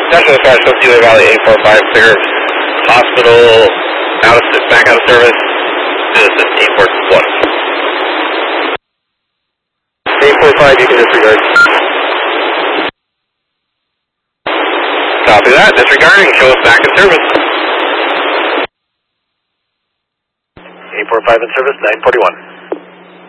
National Dispatch, Sealy Valley 845, clear hospital, back out of service, to assist 841. 845, you can disregard. Copy that, disregarding, show us back in service. 845 in service, 941.